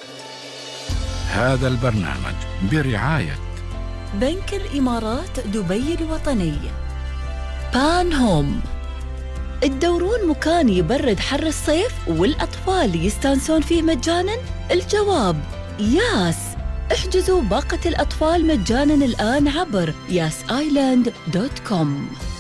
هذا البرنامج برعاية بنك الإمارات دبي الوطني، بان هوم، تدورون مكان يبرد حر الصيف والأطفال يستانسون فيه مجاناً؟ الجواب ياس. احجزوا باقة الأطفال مجاناً الآن عبر yasisland.com.